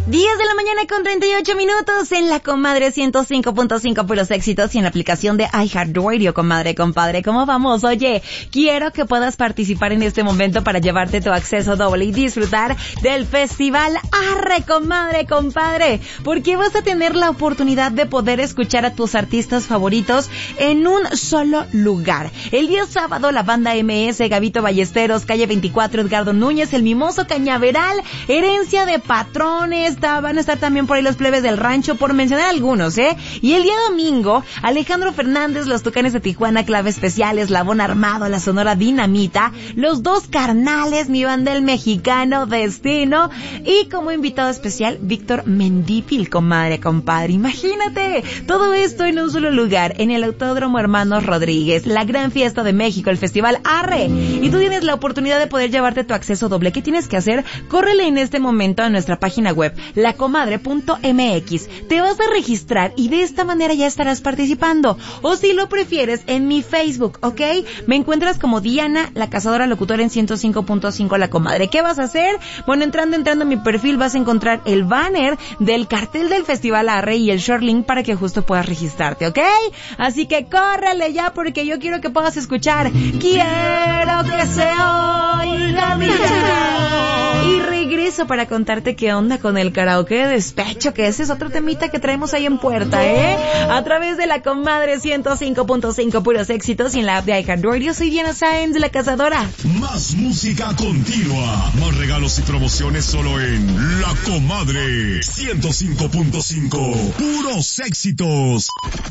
10 de la mañana con 38 minutos en la Comadre 105.5 puros éxitos y en la aplicación de iHeartRadio, comadre, compadre. ¿Cómo vamos? Oye, quiero que puedas participar en este momento para llevarte tu acceso doble y disfrutar del Festival Arre, comadre, compadre. Porque vas a tener la oportunidad de poder escuchar a tus artistas favoritos en un solo lugar. El día sábado, la banda MS, Gabito Ballesteros, Calle 24, Edgardo Núñez, El Mimoso, Cañaveral, Herencia de Patrones, van a estar también por ahí los Plebes del Rancho, por mencionar algunos, Y el día domingo, Alejandro Fernández, Los Tucanes de Tijuana, Clave Especial, Eslabón Armado, La Sonora Dinamita, Los Dos Carnales, Mi Banda El Mexicano, Destino, y como invitado especial, Víctor Mendípil, comadre, compadre. Imagínate, todo esto en un solo lugar, en el Autódromo Hermanos Rodríguez, la gran fiesta de México, el Festival Arre. Y tú tienes la oportunidad de poder llevarte tu acceso doble. ¿Qué tienes que hacer? Córrele en este momento a nuestra página web, lacomadre.mx. Te vas a registrar y de esta manera ya estarás participando. O si lo prefieres, en mi Facebook, ¿ok? Me encuentras como Diana, la cazadora locutora en 105.5 La Comadre. ¿Qué vas a hacer? Bueno, entrando a mi perfil vas a encontrar el banner del cartel del Festival Arre y el short link para que justo puedas registrarte, ¿ok? Así que córrele ya porque yo quiero que puedas escuchar Quiero que se oiga mi llanto. Y regreso para contarte qué onda con el karaoke de despecho, que ese es otro temita que traemos ahí en puerta, a través de la Comadre 105.5 puros éxitos y en la app de iHeartRadio. Soy Diana Sáenz, la cazadora. Más música continua, más regalos y promociones solo en La Comadre 105.5 puros éxitos.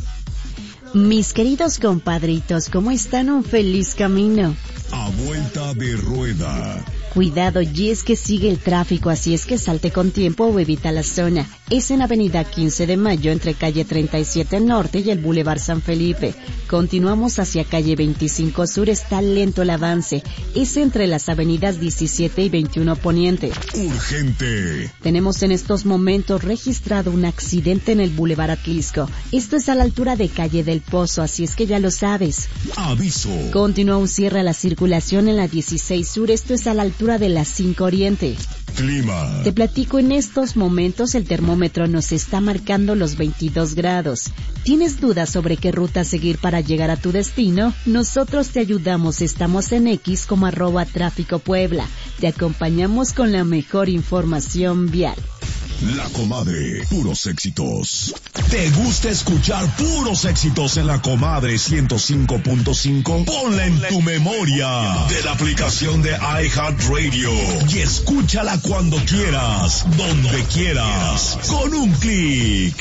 Mis queridos compadritos, ¿cómo están? Un feliz camino. A vuelta de rueda. Cuidado, y es que sigue el tráfico, así es que salte con tiempo o evita la zona. Es en Avenida 15 de Mayo, entre calle 37 Norte y el Boulevard San Felipe. Continuamos hacia calle 25 Sur, está lento el avance. Es entre las avenidas 17 y 21 Poniente. Urgente. Tenemos en estos momentos registrado un accidente en el Boulevard Atlisco. Esto es a la altura de calle del Pozo, así es que ya lo sabes. Aviso. Continúa un cierre a la circulación en la 16 Sur, esto es a la altura de la 5 Oriente. Clima. Te platico, en estos momentos el termómetro nos está marcando los 22 grados. ¿Tienes dudas sobre qué ruta seguir para llegar a tu destino? Nosotros te ayudamos, estamos en X como @Tráfico Puebla. Te acompañamos con la mejor información vial. La Comadre, puros éxitos. ¿Te gusta escuchar puros éxitos en La Comadre 105.5? Ponla en tu memoria de la aplicación de iHeartRadio y escúchala cuando quieras, donde quieras, con un clic.